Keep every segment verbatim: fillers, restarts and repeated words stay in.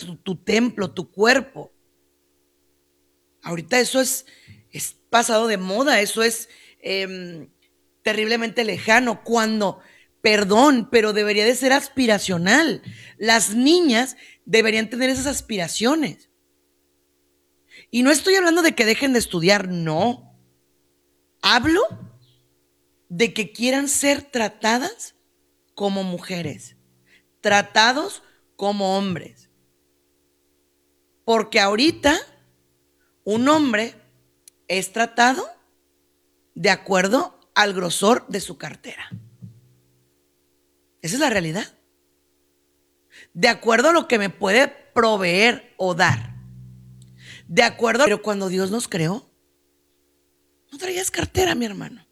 tu, tu templo, tu cuerpo. Ahorita eso es, es pasado de moda, eso es eh, terriblemente lejano, cuando, perdón, pero debería de ser aspiracional. Las niñas deberían tener esas aspiraciones. Y no estoy hablando de que dejen de estudiar, no. Hablo de que quieran ser tratadas como mujeres, tratados como hombres. Porque ahorita un hombre es tratado de acuerdo al grosor de su cartera. Esa es la realidad. De acuerdo a lo que me puede proveer o dar. De acuerdo, pero cuando Dios nos creó, no traías cartera, mi hermano.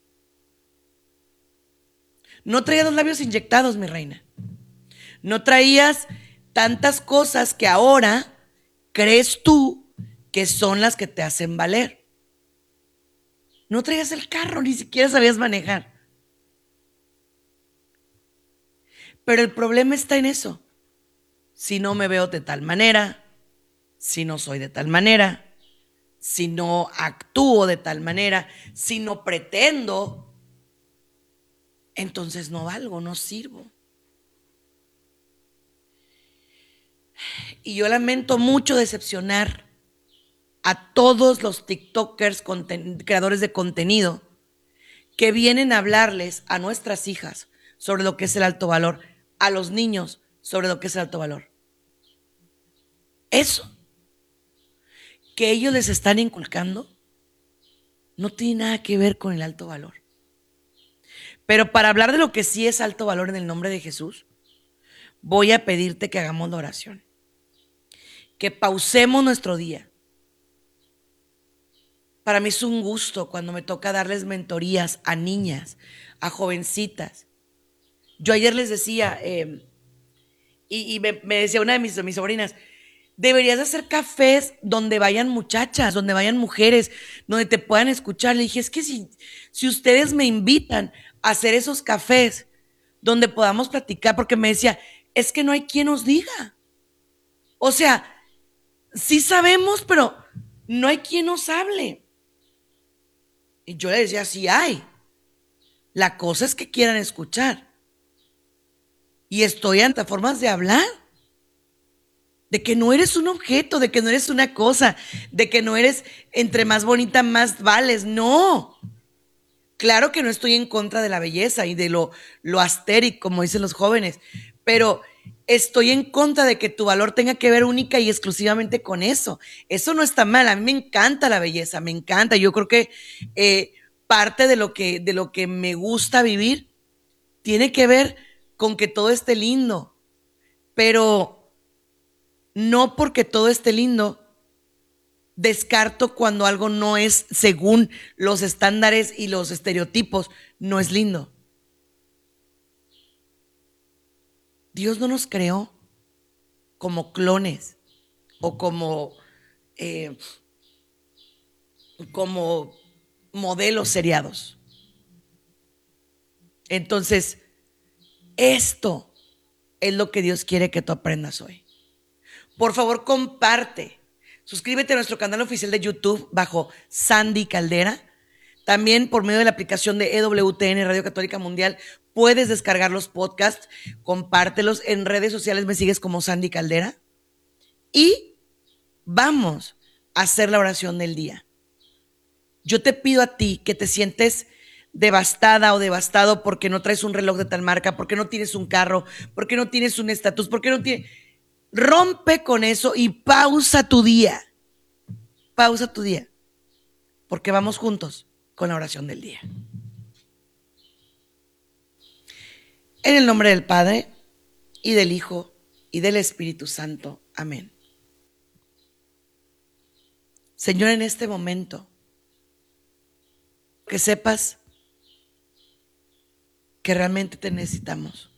No traías los labios inyectados, mi reina. No traías tantas cosas que ahora crees tú que son las que te hacen valer. No traías el carro, ni siquiera sabías manejar. Pero el problema está en eso. Si no me veo de tal manera, si no soy de tal manera, si no actúo de tal manera, si no pretendo, entonces no valgo, no sirvo. Y yo lamento mucho decepcionar a todos los TikTokers, creadores de contenido, que vienen a hablarles a nuestras hijas sobre lo que es el alto valor, a los niños sobre lo que es el alto valor. Eso que ellos les están inculcando no tiene nada que ver con el alto valor. Pero para hablar de lo que sí es alto valor en el nombre de Jesús, voy a pedirte que hagamos la oración. Que pausemos nuestro día. Para mí es un gusto cuando me toca darles mentorías a niñas, a jovencitas. Yo ayer les decía, eh, y, y me, me decía una de mis, de mis sobrinas, deberías hacer cafés donde vayan muchachas, donde vayan mujeres, donde te puedan escuchar. Le dije, es que si, si ustedes me invitan a hacer esos cafés donde podamos platicar, porque me decía, es que no hay quien nos diga. O sea, sí sabemos, pero no hay quien nos hable. Y yo le decía, sí hay. La cosa es que quieran escuchar. Y estoy ante formas de hablar. De que no eres un objeto, de que no eres una cosa, de que no eres entre más bonita más vales. No. Claro que no estoy en contra de la belleza y de lo, lo astérico, como dicen los jóvenes, pero estoy en contra de que tu valor tenga que ver única y exclusivamente con eso. Eso no está mal. A mí me encanta la belleza, me encanta. Yo creo que eh, parte de lo que, de lo que me gusta vivir tiene que ver con que todo esté lindo, pero no porque todo esté lindo descarto cuando algo no es según los estándares y los estereotipos, no es lindo. Dios no nos creó como clones o como eh, como modelos seriados. Entonces, esto es lo que Dios quiere que tú aprendas hoy. Por favor, comparte. Suscríbete a nuestro canal oficial de YouTube bajo Sandy Caldera. También por medio de la aplicación de E W T N Radio Católica Mundial puedes descargar los podcasts, compártelos en redes sociales, me sigues como Sandy Caldera. Y vamos a hacer la oración del día. Yo te pido a ti que te sientes devastada o devastado porque no traes un reloj de tal marca, porque no tienes un carro, porque no tienes un estatus, porque no tienes... Rompe con eso y pausa tu día. Pausa tu día. Porque vamos juntos con la oración del día. En el nombre del Padre, y del Hijo, y del Espíritu Santo. Amén. Señor, en este momento, que sepas que realmente te necesitamos.